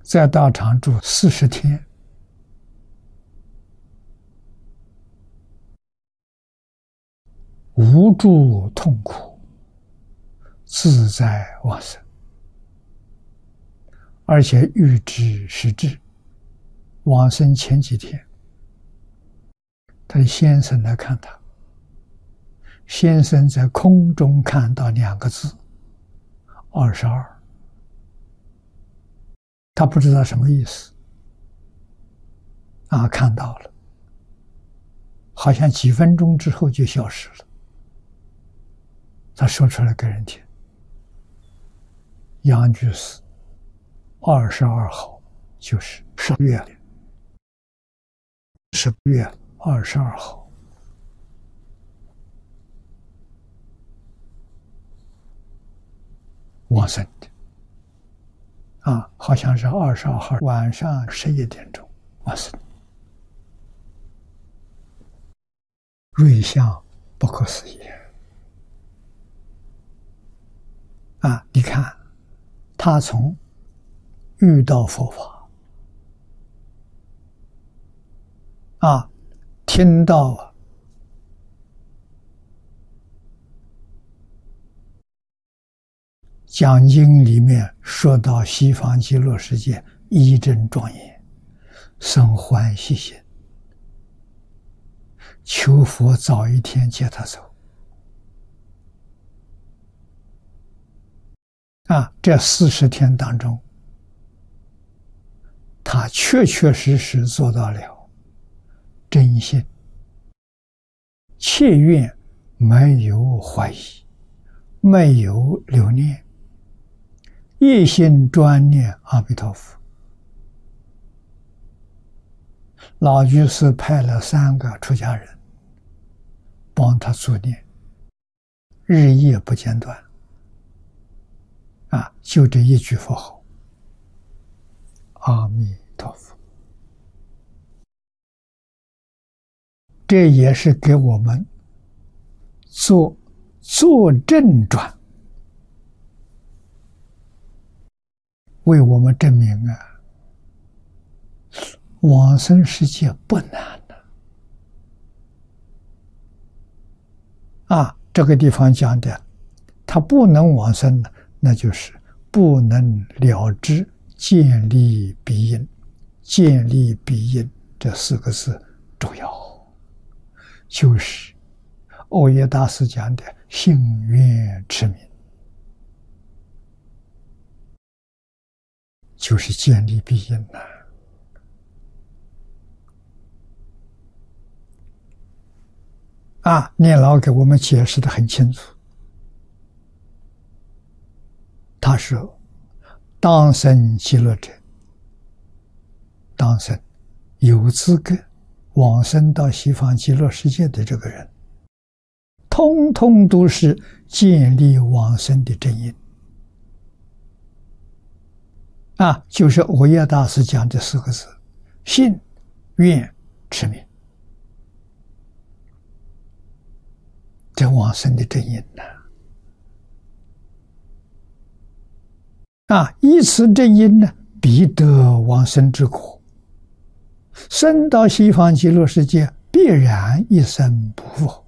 在道场住40天，无诸痛苦，自在往生，而且预知时至。往生前几天，他的先生来看他，先生在空中看到2个字22，他不知道什么意思啊，看到了，好像几分钟之后就消失了。他说出来给人听，阳居士22号就是10月了，10月22号。往生的啊，好像是22号晚上11点钟往生。瑞相不可思议啊！你看，他从遇到佛法啊，听到讲经里面说到西方极乐世界一真庄严，生欢喜心，求佛早一天接他走啊！这40天当中，他确确实实做到了真心切愿，没有怀疑，没有留念，一心专念阿弥陀佛。老居士派了3个出家人帮他助念，日夜不间断啊，就这一句佛号阿弥陀佛。这也是给我们做正转，为我们证明啊，往生世界不难的啊！这个地方讲的，他不能往生的，那就是不能了知建立彼因。建立彼因这4个字重要，就是欧耶大师讲的信愿持名，就是建立彼因呐。啊，念老给我们解释得很清楚。他说，当生极乐者，当生有资格往生到西方极乐世界的这个人，通通都是建立往生的真因啊，就是欧耶大师讲的4个字：信愿持名。这往生的真因啊，依此真因呢，必得往生之果。生到西方极乐世界，必然一生不复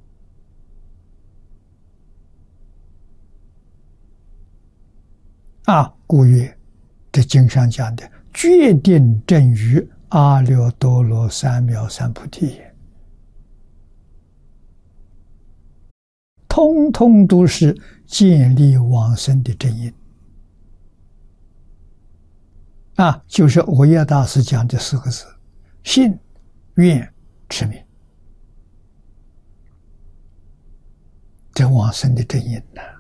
啊！故曰，这经上讲的决定正于阿耨多罗三藐三菩提也，通通都是建立往生的真因啊，就是欧耶大师讲的4个字：信愿持名。这往生的真因呐。